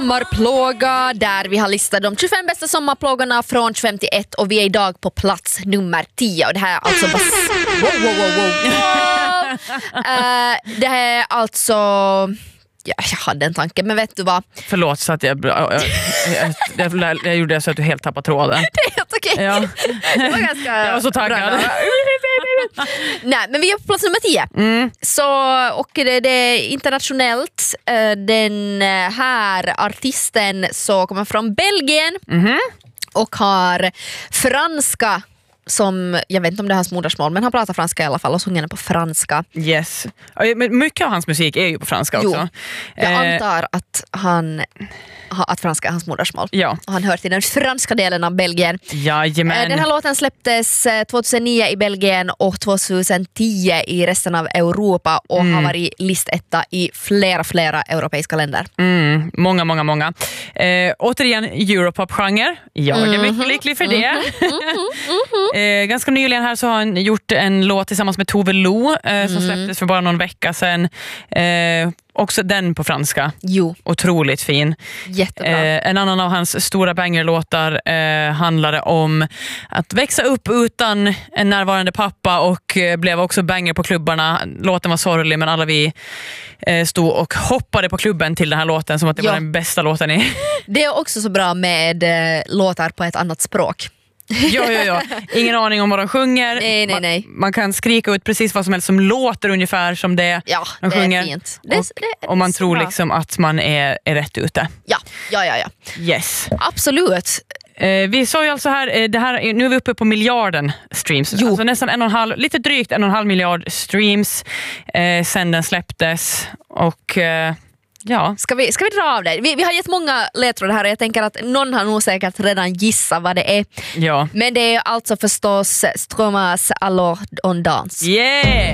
Sommarplåga där vi har listat de 25 bästa sommarplågorna från 25 till 1 och vi är idag på plats nummer 10 och det här är alltså wow. Det här är alltså jag hade en tanke, men vet du vad? Förlåt så att jag gjorde det så att du helt tappade tråden. Det är helt okej. Ja. Det var ganska jag var så taggad. Nej, men vi är på plats nummer 10. Så, och det är internationellt. Den här artisten så kommer från Belgien och har franska som, jag vet inte om det är hans modersmål, men han pratar franska i alla fall och sjunger på franska. Yes. Men mycket av hans musik är ju på franska också. Jag antar att franska är hans modersmål. Ja. Och han hör till den franska delen av Belgien. Jajamän. Den här låten släpptes 2009 i Belgien och 2010 i resten av Europa och har varit listetta i flera europeiska länder. Många. Återigen Europop-genre. Jag är mycket lycklig för det. Ganska nyligen här så har han gjort en låt tillsammans med Tove Lo som släpptes för bara någon vecka sedan. Också den på franska. Jo. Otroligt fin. Jättebra. En annan av hans stora bangerlåtar handlade om att växa upp utan en närvarande pappa och blev också banger på klubbarna. Låten var sorglig men alla vi stod och hoppade på klubben till den här låten som att det var den bästa låten i. Det är också så bra med låtar på ett annat språk. Ja. Ingen aning om vad de sjunger. Nej. Man kan skrika ut precis vad som helst som låter ungefär som det de sjunger. Är fint. Och man tror bra. liksom att man är rätt ute. Ja. Yes. Absolut. Vi sa ju alltså här, nu är vi uppe på miljarden streams. Alltså nästan lite drygt 1,5 miljard streams sen den släpptes. Och ja. Ska vi dra av det? Vi har gett många ledtrådar här och jag tänker att någon har nog säkert redan gissat vad det är. Ja. Men det är alltså förstås Stromaes Alors on danse. Yeah!